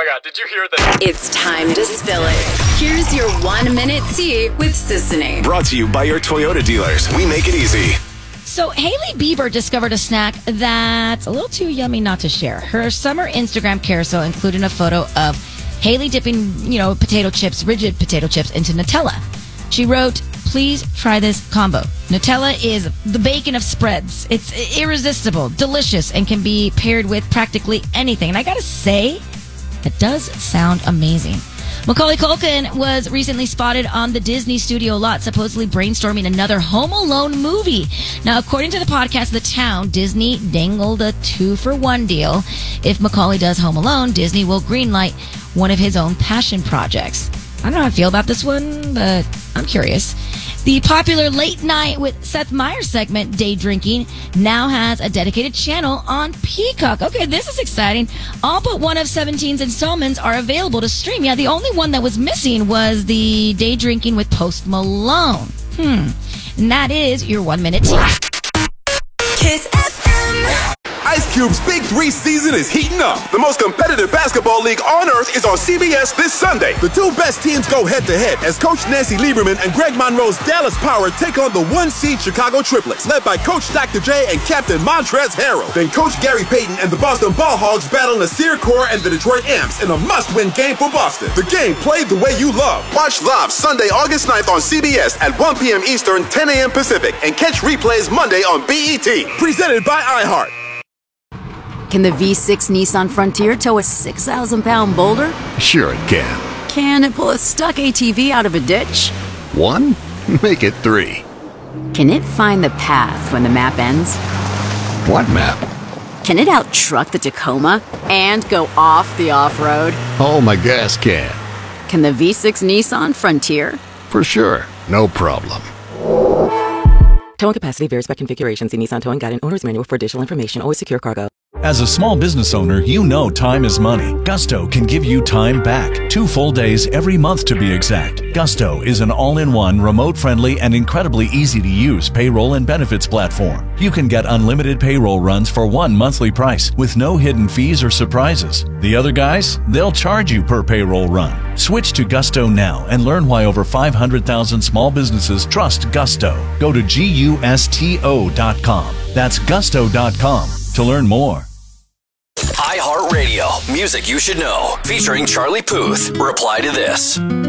God, did you hear that? It's time to spill it. Here's your 1 minute tea with Sisanie. Brought to you by your Toyota dealers. We make it easy. So Hailey Bieber discovered a snack that's a little too yummy not to share. Her summer Instagram carousel included a photo of Hailey dipping, rigid potato chips into Nutella. She wrote, "Please try this combo. Nutella is the bacon of spreads. It's irresistible, delicious, and can be paired with practically anything." And I gotta say, it does sound amazing. Macaulay Culkin was recently spotted on the Disney studio lot, supposedly brainstorming another Home Alone movie. Now, according to the podcast The Town, Disney dangled a 2-for-1 deal. If Macaulay does Home Alone, Disney will greenlight one of his own passion projects. I don't know how I feel about this one, but I'm curious. The popular Late Night with Seth Meyers segment, Day Drinking, now has a dedicated channel on Peacock. Okay, this is exciting. All but one of 17's installments are available to stream. Yeah, the only one that was missing was the Day Drinking with Post Malone. And that is your 1 minute tea. Kiss FM. Ice Cube's Big 3 season is heating up. The most competitive basketball league on earth is on CBS this Sunday. The two best teams go head-to-head as Coach Nancy Lieberman and Greg Monroe's Dallas Power take on the 1-seed Chicago Triplets, led by Coach Dr. J and Captain Montrezl Harrell. Then Coach Gary Payton and the Boston Ball Hogs battle Nasir Kaur and the Detroit Amps in a must-win game for Boston. The game played the way you love. Watch live Sunday, August 9th on CBS at 1 p.m. Eastern, 10 a.m. Pacific, and catch replays Monday on BET. Presented by iHeart. Can the V6 Nissan Frontier tow a 6,000-pound boulder? Sure it can. Can it pull a stuck ATV out of a ditch? 1? Make it 3. Can it find the path when the map ends? What map? Can it out-truck the Tacoma and go off the off-road? Oh, my gas can. Can the V6 Nissan Frontier? For sure. No problem. Towing capacity varies by configuration. See Nissan Towing Guide and Owner's Manual for additional information. Always secure cargo. As a small business owner, you know time is money. Gusto can give you time back. 2 full days every month to be exact. Gusto is an all-in-one, remote-friendly, and incredibly easy-to-use payroll and benefits platform. You can get unlimited payroll runs for one monthly price with no hidden fees or surprises. The other guys, they'll charge you per payroll run. Switch to Gusto now and learn why over 500,000 small businesses trust Gusto. Go to GUSTO.com. That's Gusto.com to learn more. iHeartRadio. Music you should know. Featuring Charlie Puth. Reply to this.